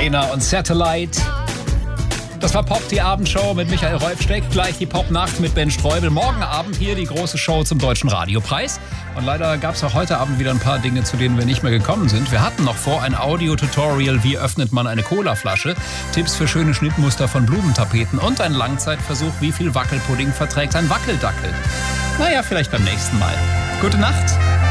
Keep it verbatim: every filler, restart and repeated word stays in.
Lena und Satellite. Das war Pop, die Abendshow mit Michael Rolfsteck. Gleich die Pop-Nacht mit Ben Streubel. Morgen Abend hier die große Show zum Deutschen Radiopreis. Und leider gab es auch heute Abend wieder ein paar Dinge, zu denen wir nicht mehr gekommen sind. Wir hatten noch vor ein Audio-Tutorial, wie öffnet man eine Colaflasche, Tipps für schöne Schnittmuster von Blumentapeten und ein Langzeitversuch, wie viel Wackelpudding verträgt ein Wackeldackel. Naja, vielleicht beim nächsten Mal. Gute Nacht.